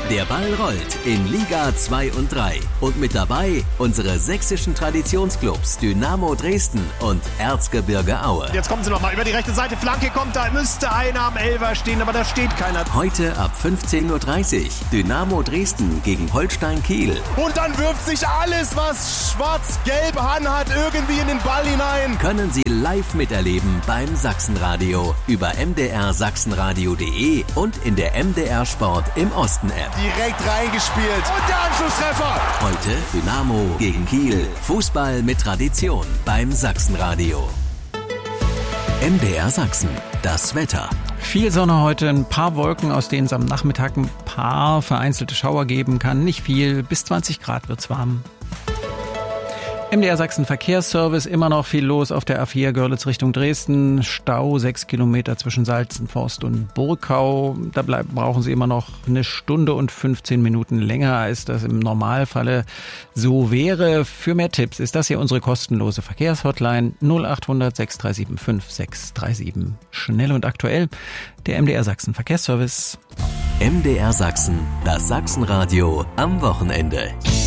Der Ball rollt in Liga 2 und 3. Und mit dabei unsere sächsischen Traditionsclubs Dynamo Dresden und Erzgebirge Aue. Jetzt kommen sie nochmal über die rechte Seite. Flanke kommt, da müsste einer am Elfer stehen, aber da steht keiner. Heute ab 15:30 Uhr Dynamo Dresden gegen Holstein Kiel. Und dann wirft sich alles, was schwarz-gelb anhat, irgendwie in den Ball hinein. Können Sie live miterleben beim Sachsenradio über mdrsachsenradio.de und in der MDR Sport im Osten App. Direkt reingespielt. Und der Anschlusstreffer. Heute Dynamo gegen Kiel. Fußball mit Tradition beim Sachsenradio. MDR Sachsen. Das Wetter. Viel Sonne heute, ein paar Wolken, aus denen es am Nachmittag ein paar vereinzelte Schauer geben kann. Nicht viel, bis 20 Grad wird's warm. MDR Sachsen Verkehrsservice, immer noch viel los auf der A4 Görlitz Richtung Dresden. Stau 6 Kilometer zwischen Salzenforst und Burgkau. Da brauchen Sie immer noch 1 Stunde und 15 Minuten länger, als das im Normalfalle so wäre. Für mehr Tipps ist das hier unsere kostenlose Verkehrshotline 0800 637 5637. Schnell und aktuell, der MDR Sachsen Verkehrsservice. MDR Sachsen, das Sachsenradio am Wochenende.